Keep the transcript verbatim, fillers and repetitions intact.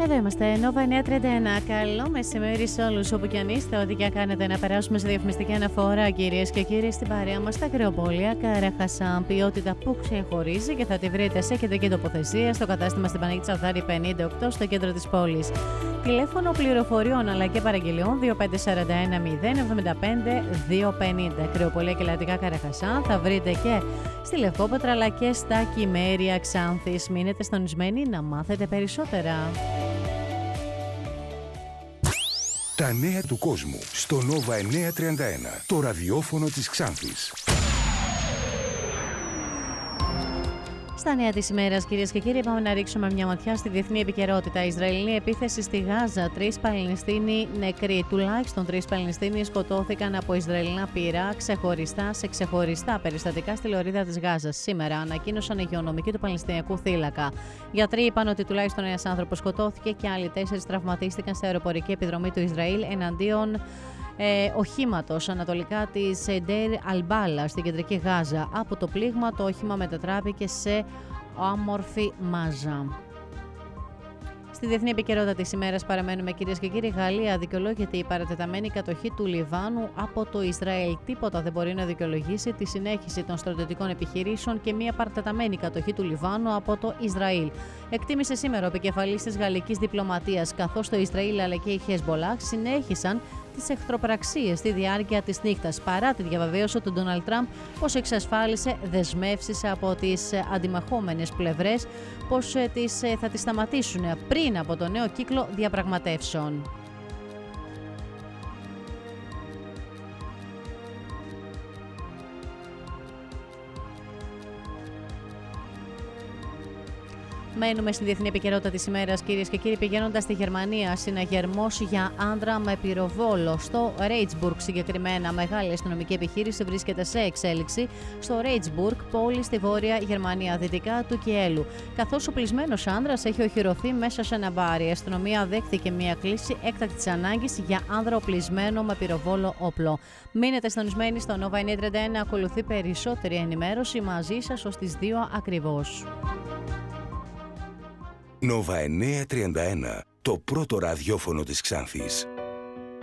Εδώ είμαστε, Nova εννιακόσια τριάντα ένα. Καλό μεσημέρι σε όλους όπου κι αν είστε, ό,τι και αν κάνετε. Να περάσουμε σε διαφημιστική αναφορά, κυρίες και κύριοι, στην παρέα μας στα κρεοπόλια Καραχασάν. Ποιότητα που ξεχωρίζει και θα τη βρείτε σε κεντρική τοποθεσία στο κατάστημα στην Παναγία Τσαουδάρη πενήντα οκτώ στο κέντρο της πόλης. Τηλέφωνο πληροφοριών αλλά και παραγγελιών δύο πέντε τέσσερα ένα μηδέν εβδομήντα πέντε διακόσια πενήντα. Κρεοπολία και Λατικά Καραχασάν θα βρείτε και στη Λευκόπετρα αλλά και στα Κυμέρια Ξάνθης. Μείνετε στονισμένοι να μάθετε περισσότερα. Τα νέα του κόσμου στο Nova εννιακόσια τριάντα ένα, το ραδιόφωνο της Ξάνθης. Στα νέα της ημέρας, κυρίες και κύριοι, πάμε να ρίξουμε μια ματιά στη διεθνή επικαιρότητα. Ισραηλινή επίθεση στη Γάζα. Τρεις Παλαιστίνοι νεκροί. Τουλάχιστον τρεις Παλαιστίνοι σκοτώθηκαν από Ισραηλινά πυρά ξεχωριστά σε ξεχωριστά περιστατικά στη λωρίδα της Γάζας. Σήμερα ανακοίνωσαν οι υγειονομικοί του Παλαιστινιακού θύλακα. Γιατροί είπαν ότι τουλάχιστον ένας άνθρωπος σκοτώθηκε και άλλοι τέσσερις τραυματίστηκαν σε αεροπορική επιδρομή του Ισραήλ εναντίον Ε, οχήματος ανατολικά της Ντέιρ Αλμπάλα στην κεντρική Γάζα. Από το πλήγμα το όχημα μετατράπηκε σε άμορφη μάζα. Στη διεθνή επικαιρότητα της ημέρας παραμένουμε, κυρίες και κύριοι. Γαλλία δικαιολόγεται η παρατεταμένη κατοχή του Λιβάνου από το Ισραήλ. Τίποτα δεν μπορεί να δικαιολογήσει τη συνέχιση των στρατιωτικών επιχειρήσεων και μια παρατεταμένη κατοχή του Λιβάνου από το Ισραήλ. Εκτίμησε σήμερα ο επικεφαλής της γαλλικής διπλωματίας, καθώς το Ισραήλ αλλά και η Χεσμπολάχ συνέχισαν τις εχθροπραξίες στη διάρκεια της νύχτας, παρά τη διαβεβαίωση του Ντόναλντ Τραμπ πως εξασφάλισε δεσμεύσεις από τις αντιμαχόμενες πλευρές πως τις, θα τις σταματήσουν πριν από το νέο κύκλο διαπραγματεύσεων. Μένουμε στη διεθνή επικαιρότητα της ημέρας, κυρίες και κύριοι, πηγαίνοντας στη Γερμανία. Συναγερμός για άνδρα με πυροβόλο. Στο Ρέιτσμπουργκ, συγκεκριμένα, μεγάλη αστυνομική επιχείρηση βρίσκεται σε εξέλιξη στο Ρέιτσμπουργκ, πόλη στη βόρεια Γερμανία, δυτικά του Κιέλου. Καθώς ο πλεισμένος άνδρας έχει οχυρωθεί μέσα σε ένα μπάρ, η αστυνομία δέχθηκε μια κλήση έκτακτης ανάγκης για άνδρα οπλισμένο με πυροβόλο όπλο. Μείνετε στονισμένοι στο Nova εννιακόσια τριάντα ένα, ακολουθεί περισσότερη ενημέρωση μαζί σας ως τις δύο ακριβώς. Nova εννιακόσια τριάντα ένα, το πρώτο ραδιόφωνο της Ξάνθης.